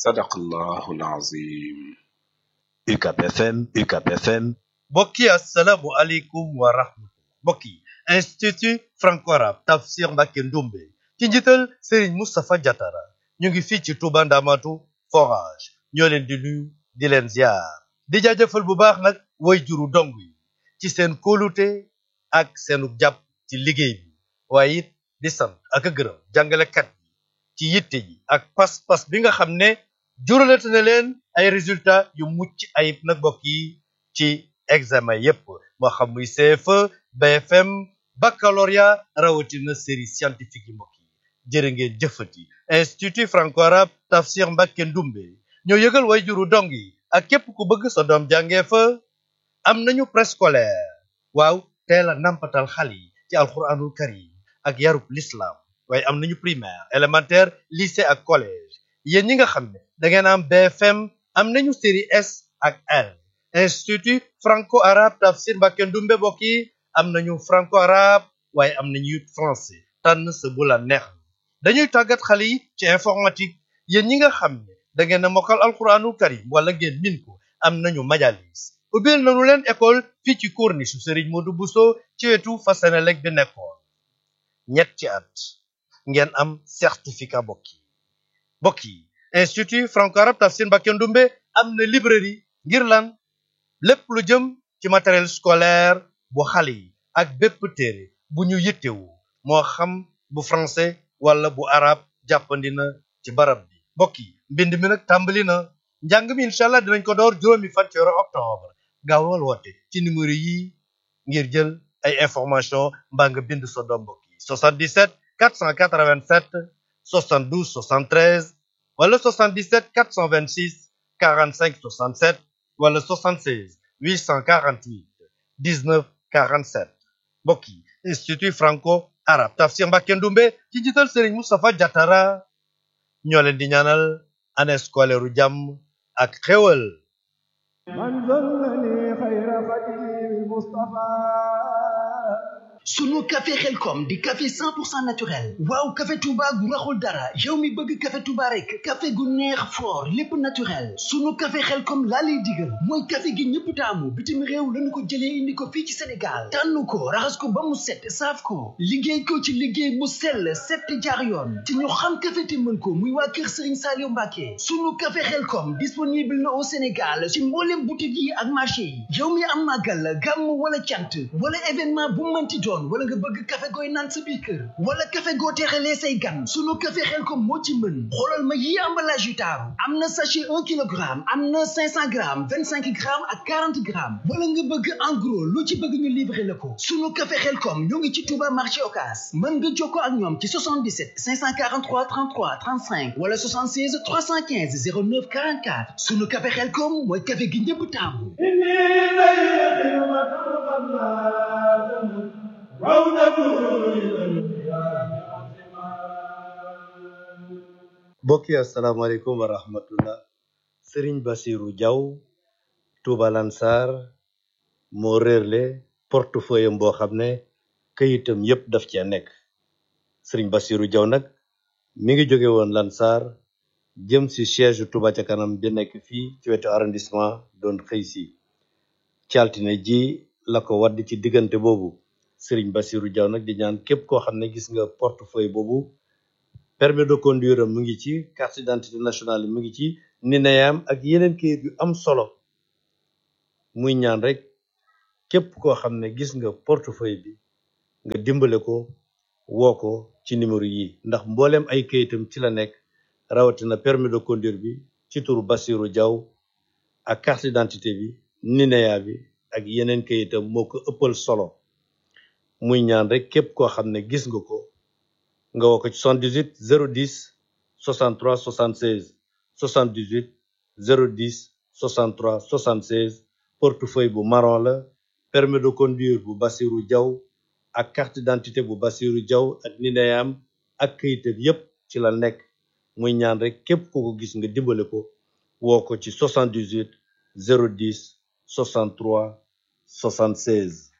sadaqallahul azim. UCAB FM. mbokk yi asalaamu aleykum wa rahmatullah. mbokk yi institut franco-arabe Tafsir Mbacké Ndoumbe ci njiital Serigne Moustapha Diatara ñu ngi fii ci Touba Ndamatu forage ñoo leen di nuyu di leen ziar di jaajëfal bu baax nag way juru dong yi ci seen kóolute ak seenu jàpp ci liggéey bi waaye it di sant ak a gërëm jàngalekat yi ci yitte ji ak pas-pas bi nga xam ne juralate na leen ay résultats yu mucc ayib nag mbokk yi ci examen yépp moo xam muy CFE BFM baccalauréat rawatina série scientifique yi mbokk yi jërë ngeen jëfati institut franco-arabe Tafsir Mbacké Ndoumbe ñoo yëgal way juru dong yi ak képp ku bëgg sa doom jàngee fa am nañu préscolaire waaw teel a nampatal xale yi ci alxuraanul karim ak yarub l'islam waaye am nañu primaire élémentaire lycée ak collège yéen ñi nga xam ne da ngeen am BFM am nañu série S ak L institut franco-arabe Tafsir Mbacké Ndoumbe mbokk yi am nañu franco-arabe waaye am nañu it français tànn sa bu la neex dañuy tàggat xale yi ci informatique yéen ñi nga xam ne da ngeen a mokkal alxuraanul karim wala ngeen min ko am nañu majalis ubbil nañu leen école fii ci corniche Serigne Modou Bousso ci wetu fa Senelec bi nekkoon ñetti at ngeen am certificat mbokk yi institut franco-arabe Tafsir Mbacké Ndoumbe am na librairie ngir lan lépp lu jëm ci matériel scolaire bu xale yi ak bépp téere bu ñu yittewu moo xam bu français wala bu arabe jàppandi na ci barab bi mbokk yi mbind mi nag tàmbali na njàng mi incha allah dinañ ko door juróomi fan ci weeru octobre gaawal woote ci numéro yi ngir jël ay information mbaa nga bind sa doom mbokk yi 77 487 72 73 wala 77 426 45 67 wala 76 848 19 47 mbokk yi institut franco-arabe Tafsir Mbacké Ndoumbe ci njiital Serigne Moustapha Diatara ñoo leen di ñaanal année scolaire u jàmm ak xéwal sunu café xelkom di café 100% naturel waaw café Touba gu raxul dara yow mi bëgg café Touba rek café gu neex fort lépp naturel sunu café xelkom laa lay digal mooy café gi ñëpp taamu bitim réew lañu ko jëlee indi ko fii ci Sénégal tànn ko raxas ko ba mu set saaf ko liggéey ko ci liggéey bu sell set jaar yoon ci ñu xam café te mën ko muy waa kër Serigne Saliou Mbacké sunu café xelkom disponible na au Sénégal ci mboolem boutique yi ak marché yi yow mi am màggal gàmm wala cant wala événement bu mënti doon wala nga bëgg café gooy naan sa biir kër wala café goo teexalee say gan sunu café xelkom moo ci mën xoolal ma yi emballage yu taaru am na sachet 1 kilogramme am na 500 grammes 25 grammes ak 40 grammes wala nga bëgg en gros lu ci bëgg ñu livrer la ko sunu café xelkom ñoo ngi ci Touba marché Ocass mën nga jokkoo ak ñoom ci 77 543 33 35 wala 76 315 09 44 sunu café xelkom mooy café gi ñëpp taamu mbokk yi asalaamaaleykum wa rahmatullah Serigne Bassirou Diaw Touba Lansar moo réerle portefeuille am boo xam ne këyitam yépp daf cee nekk Serigne Bassirou Diaw nag mi ngi jóge woon Lansar jëm si siège Touba ca kanam bi nekk fii ci wetu arrondissement doon xëy si ci altine ji la ko wadd ci diggante boobu Serigne Bassirou Diaw nag di ñaan képp koo xam ne gis nga portefeuille boobu permis de conduire am mu ngi ci carte d'identité nationale mu ngi ci nineyam ak yeneen kayit yu am solo muy ñaan rek képp koo xam ne gis nga portefeuille bi nga dimbale ko woo ko ci numéro yi ndax mbooleem ay kayitam ci la nekk rawatina permis de conduire bi ci turu Bassirou Diaw ak carte d'identité bi nineya bi ak yeneen kayitam moo ko ëppal solo muy ñaan rek képp koo xam ne gis nga ko nga woo ko ci 78 010 63 76 78 010 63 76 portefeuille bu marron la permis de conduire bu Bassirou Diaw ak carte d'identité bu Bassirou Diaw ak nineyam ak këyitam yépp ci la nekk muy ñaan rek képp ku ko gis nga dimbale ko woo ko ci 78 010 63 76